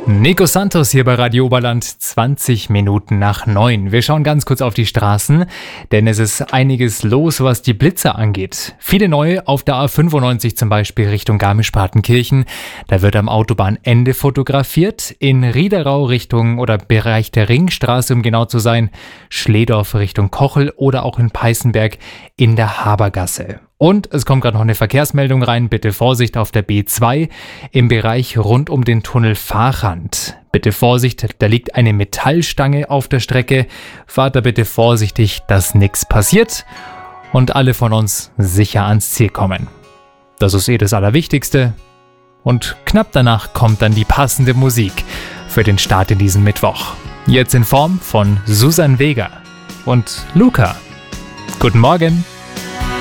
Nico Santos hier bei Radio Oberland, 20 Minuten nach 9. Wir schauen ganz kurz auf die Straßen, denn es ist einiges los, was die Blitzer angeht. Viele neue auf der A95 zum Beispiel Richtung Garmisch-Partenkirchen. Da wird am Autobahnende fotografiert. In Riederau Richtung oder Bereich der Ringstraße, um genau zu sein, Schledorf Richtung Kochel oder auch in Peißenberg in der Habergasse. Und es kommt gerade noch eine Verkehrsmeldung rein. Bitte Vorsicht auf der B2 im Bereich rund um den Tunnel Fahrrand. Bitte Vorsicht, da liegt eine Metallstange auf der Strecke. Fahrt da bitte vorsichtig, dass nichts passiert und alle von uns sicher ans Ziel kommen. Das ist das Allerwichtigste. Und knapp danach kommt dann die passende Musik für den Start in diesen Mittwoch. Jetzt in Form von Susan Vega und Luca. Guten Morgen.